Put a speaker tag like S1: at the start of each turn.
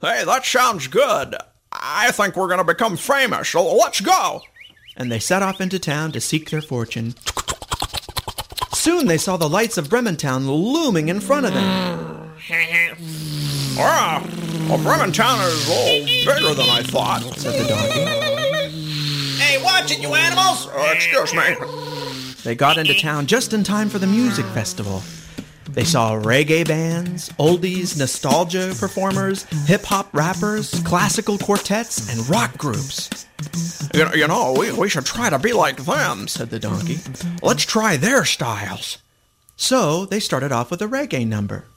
S1: Hey, that sounds good. I think we're going to become famous, so let's go.
S2: And they set off into town to seek their fortune. Soon they saw the lights of Brementown looming in front of them.
S1: Well, Brementown is a little bigger than I thought,
S2: said the donkey.
S3: Hey, watch it, you animals!
S1: Excuse me.
S2: They got into town just in time for the music festival. They saw reggae bands, oldies, nostalgia performers, hip-hop rappers, classical quartets, and rock groups.
S1: You know, we should try to be like them,
S2: said the donkey.
S1: Let's try their styles.
S2: So they started off with a reggae number.